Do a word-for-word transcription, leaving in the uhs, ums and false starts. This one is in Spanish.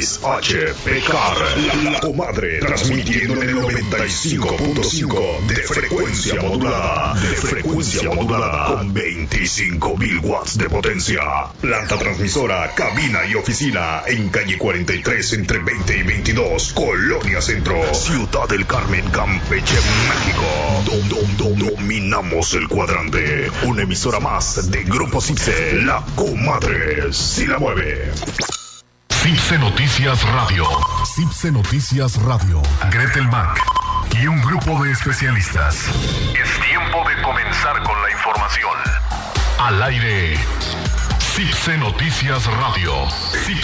X H P C A R, la, la comadre, transmitiendo en el noventa y cinco punto cinco de frecuencia modulada, de frecuencia modulada, con veinticinco mil watts de potencia. Planta transmisora, cabina y oficina, en calle cuarenta y tres, entre veinte y veintidós, Colonia Centro, Ciudad del Carmen, Campeche, México. Dom, dom, dom, dominamos el cuadrante. Una emisora más de Grupo Cipse, la comadre, si la mueve. Cipse Noticias Radio. Cipse Noticias Radio. Gretel Mack y un grupo de especialistas. Es tiempo de comenzar con la información. Al aire. Cipse Noticias Radio. Cipse